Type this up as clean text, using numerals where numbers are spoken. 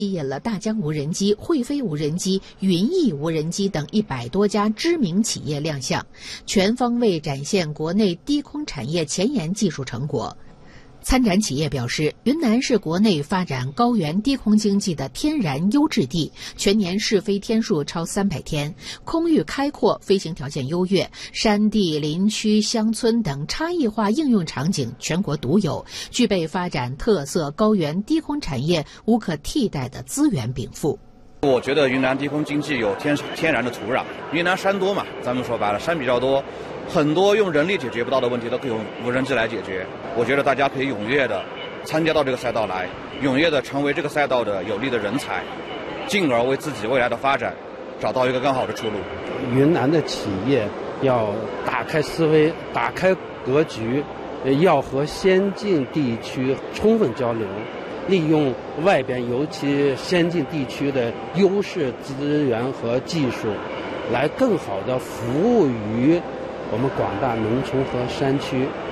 吸引了大疆无人机、会飞无人机、云翼无人机等100多家知名企业亮相，全方位展现国内低空产业前沿技术成果。参展企业表示，云南是国内发展高原低空经济的天然优质地，全年试飞天数超300天，空域开阔，飞行条件优越，山地、林区、乡村等差异化应用场景全国独有，具备发展特色高原低空产业无可替代的资源禀赋。 我觉得云南低空经济有天然的土壤，云南山多嘛，咱们说白了，山比较多，很多用人力解决不到的问题都可以用无人机来解决。我觉得大家可以踊跃的参加到这个赛道来，踊跃的成为这个赛道的有力的人才，进而为自己未来的发展找到一个更好的出路。 云南的企业要打开思维，打开格局，要和先进地区充分交流，利用外边尤其先进地区的优势资源和技术，来更好地服务于我们广大农村和山区。